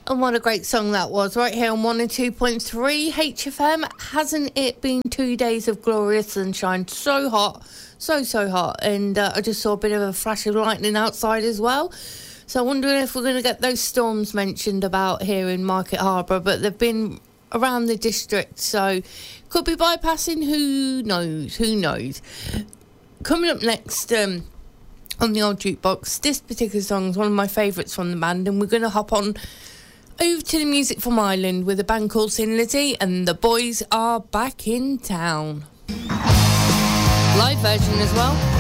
And what a great song that was, right here on 102.3 HFM. Hasn't it been 2 days of glorious sunshine? So hot, so hot. And I just saw a bit of a flash of lightning outside as well. So I'm wondering if we're going to get those storms mentioned about here in Market Harbour. But they've been around the district, so could be bypassing. Who knows? Coming up next... on the old jukebox, this particular song is one of my favourites from the band, and we're going to hop on over to the music from Ireland with a band called Sin Lizzy, and the boys are back in town. Live version as well.